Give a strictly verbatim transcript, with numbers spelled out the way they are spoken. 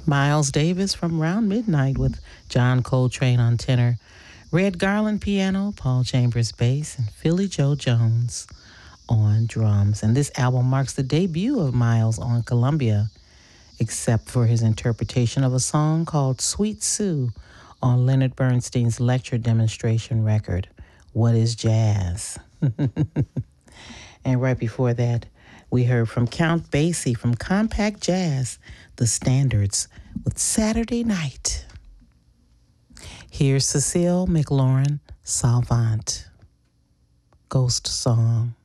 Miles Davis from Round Midnight with John Coltrane on tenor, Red Garland piano, Paul Chambers bass, and Philly Joe Jones on drums. And this album marks the debut of Miles on Columbia, except for his interpretation of a song called Sweet Sue on Leonard Bernstein's lecture demonstration record, What is Jazz? And right before that, we heard from Count Basie from Compact Jazz, The Standards, with Saturday Night. Here's Cecile McLaurin Salvant, Ghost Song.